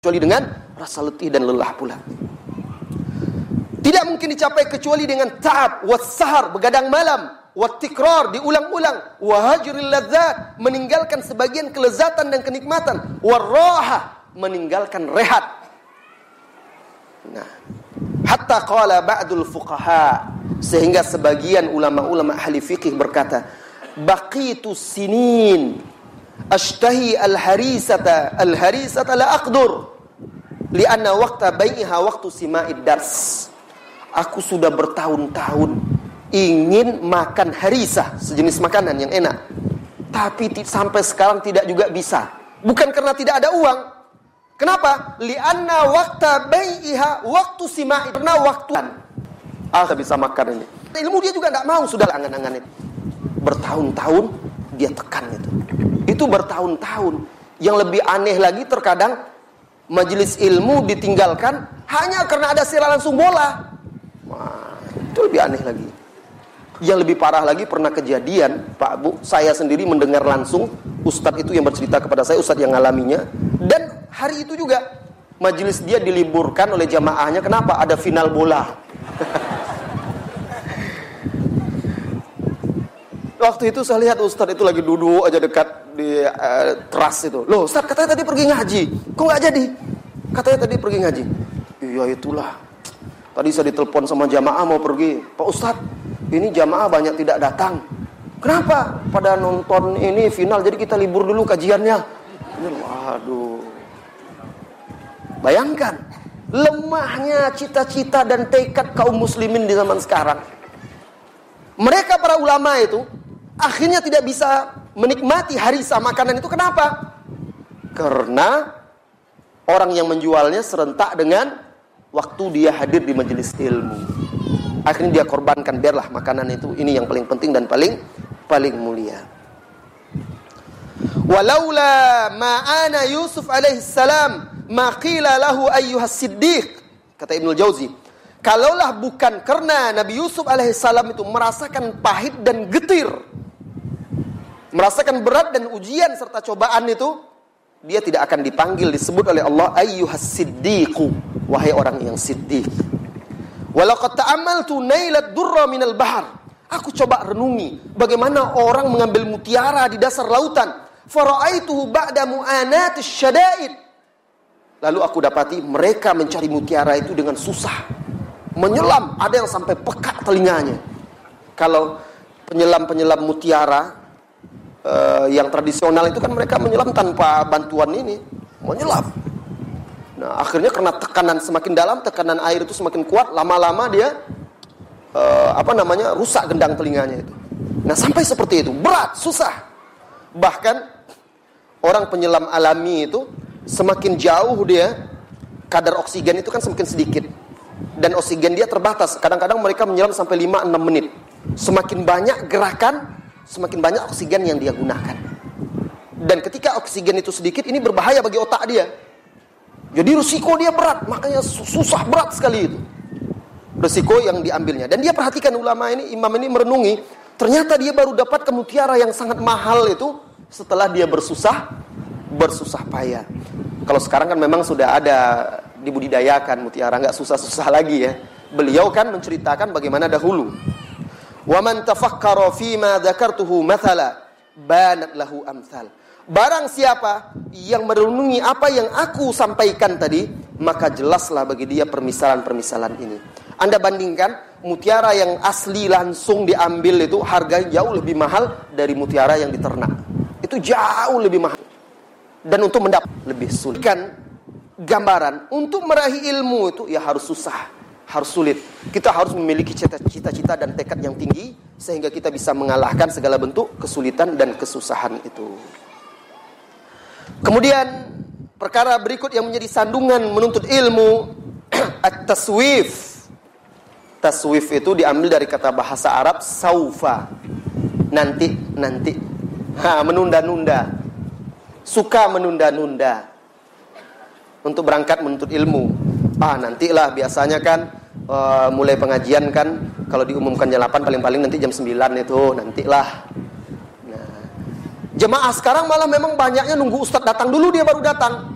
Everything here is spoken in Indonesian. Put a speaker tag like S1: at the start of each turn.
S1: kecuali dengan rasa letih dan lelah pula. Tidak mungkin dicapai kecuali dengan ta'ab, was-sahar, begadang malam, wat-tikrar, diulang-ulang, wa hajril ladzat, meninggalkan sebagian kelezatan dan kenikmatan, war-raha, meninggalkan rehat. Nah, hatta qala ba'dul fuqaha, sehingga sebagian ulama-ulama ahli fikih berkata, baqitu sinin ashtahi al-harisata la aqdur lianna waqta bai'iha waqtu sima'id dars. Aku sudah bertahun-tahun ingin makan harisah, sejenis makanan yang enak, tapi sampai sekarang tidak juga bisa. Bukan karena tidak ada uang. Kenapa? Lianna waqta bai'iha waqtu sima'id, karena waktu saya bisa makan ini. Ilmu dia juga tidak mau, sudah angan-angan itu. Bertahun-tahun dia tekan itu. Itu bertahun-tahun. Yang lebih aneh lagi terkadang majelis ilmu ditinggalkan hanya karena ada siaran langsung bola. Wah, itu lebih aneh lagi. Yang lebih parah lagi pernah kejadian, Pak Bu, saya sendiri mendengar langsung ustadz itu yang bercerita kepada saya, ustadz yang ngalaminya. Dan hari itu juga majelis dia diliburkan oleh jamaahnya. Kenapa? Ada final bola. Waktu itu saya lihat ustadz itu lagi duduk aja dekat di teras itu. Loh, ustadz katanya tadi pergi ngaji, kok nggak jadi? Katanya tadi pergi ngaji. Iya itulah. Tadi saya ditelepon sama jamaah mau pergi. Pak ustadz, ini jamaah banyak tidak datang. Kenapa? Pada nonton ini final, jadi kita libur dulu kajiannya. Waduh. Bayangkan lemahnya cita-cita dan tekad kaum muslimin di zaman sekarang. Mereka para ulama itu akhirnya tidak bisa menikmati harisah makanan itu. Kenapa? Karena orang yang menjualnya serentak dengan waktu dia hadir di majelis ilmu. Akhirnya dia korbankan, biarlah makanan itu, ini yang paling penting dan paling mulia. Walaula ma'ana Yusuf alaihi salam ma qila lahu ayyuhas siddiq, kata Ibnul Jauzi, kalaulah bukan karena Nabi Yusuf alaihi salam itu merasakan pahit dan getir, merasakan berat dan ujian serta cobaan itu, dia tidak akan dipanggil, disebut oleh Allah ayyuhas siddiqu, wahai orang yang siddiq. Walaqad ta'ammaltu nailat durra minal bahr, aku coba renungi bagaimana orang mengambil mutiara di dasar lautan. Fara'aituhu ba'da mu'anatis syada'id, lalu aku dapati mereka mencari mutiara itu dengan susah, menyelam, ada yang sampai pekak telinganya. Kalau penyelam mutiara yang tradisional itu kan mereka menyelam tanpa bantuan ini, menyelam. Nah, akhirnya karena tekanan semakin dalam, tekanan air itu semakin kuat, lama-lama dia rusak gendang telinganya itu. Nah, sampai seperti itu, berat, susah. Bahkan orang penyelam alami itu semakin jauh dia, kadar oksigen itu kan semakin sedikit. Dan oksigen dia terbatas. Kadang-kadang mereka menyelam sampai 5-6 menit. Semakin banyak gerakan, semakin banyak oksigen yang dia gunakan. Dan ketika oksigen itu sedikit, ini berbahaya bagi otak dia. Jadi risiko dia berat, makanya susah, berat sekali itu risiko yang diambilnya. Dan dia perhatikan, ulama ini, imam ini merenungi, ternyata dia baru dapat mutiara yang sangat mahal itu setelah dia bersusah payah. Kalau sekarang kan memang sudah ada dibudidayakan mutiara, nggak susah-susah lagi ya. Beliau kan menceritakan bagaimana dahulu. Wa man tafakkara fi ma dzakartuhu mathala banat lahu amsal. Barang siapa yang merenungi apa yang aku sampaikan tadi, maka jelaslah bagi dia permisalan-permisalan ini. Anda bandingkan mutiara yang asli langsung diambil itu harganya jauh lebih mahal dari mutiara yang diternak. Itu jauh lebih mahal. Dan untuk mendapat lebih sulit. Kan gambaran untuk meraih ilmu itu ya harus susah, harus sulit. Kita harus memiliki cita-cita dan tekad yang tinggi sehingga kita bisa mengalahkan segala bentuk kesulitan dan kesusahan itu. Kemudian perkara berikut yang menjadi sandungan menuntut ilmu, at-taswif. Taswif itu diambil dari kata bahasa Arab saufa, nanti. Menunda-nunda, suka menunda-nunda untuk berangkat menuntut ilmu. Nantilah, biasanya kan mulai pengajian kan kalau diumumkan jam 8, paling-paling nanti jam 9 itu, nantilah. Nah, jemaah sekarang malah memang banyaknya nunggu ustadz datang dulu dia baru datang.